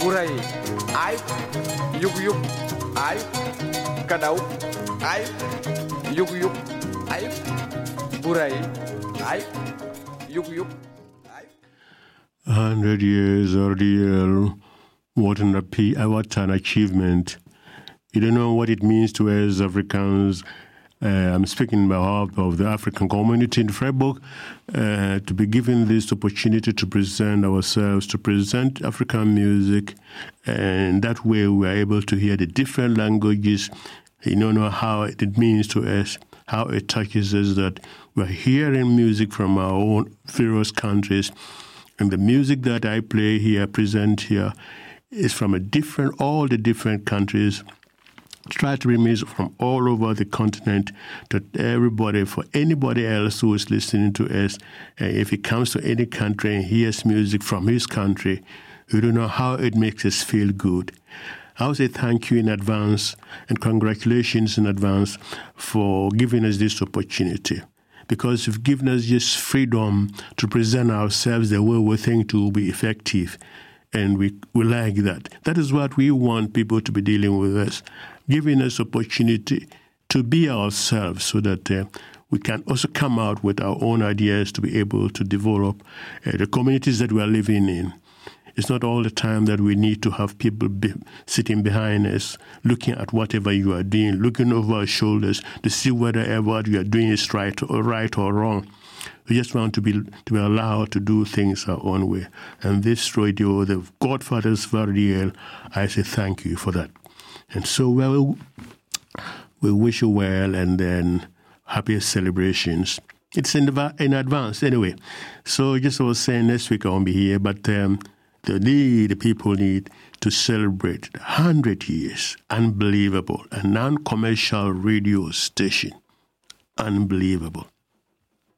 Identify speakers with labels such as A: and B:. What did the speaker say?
A: Burai, I, Yuk Yuk, I, Kadau, I, Yuk Yuk, I, Burai, I, Yuk Yuk, I.
B: 100 years ordeal, what an achievement. You don't know what it means to us Africans. I'm speaking on behalf of the African community in Freiburg, to be given this opportunity to present ourselves, to present African music, and that way we are able to hear the different languages. You don't know how it means to us, how it touches us that we're hearing music from our own various countries, and the music that I play here, present here, is from all the different countries. Try to bring music from all over the continent to everybody, for anybody else who is listening to us. If he comes to any country and hears music from his country, you don't know how it makes us feel good. I will say thank you in advance and congratulations in advance for giving us this opportunity, because you've given us this freedom to present ourselves the way we think to be effective. And we like that. That is what we want people to be dealing with us, giving us opportunity to be ourselves so that we can also come out with our own ideas to be able to develop the communities that we are living in. It's not all the time that we need to have people sitting behind us, looking at whatever you are doing, looking over our shoulders to see whether what you are doing is right or wrong. We just want to be allowed to do things our own way. And this radio, the Godfathers Vardiel, I say thank you for that. And so we wish you well and then happy celebrations. It's in advance anyway. So just I was saying next week I won't be here, but the people need to celebrate 100 years. Unbelievable. A non-commercial radio station. Unbelievable.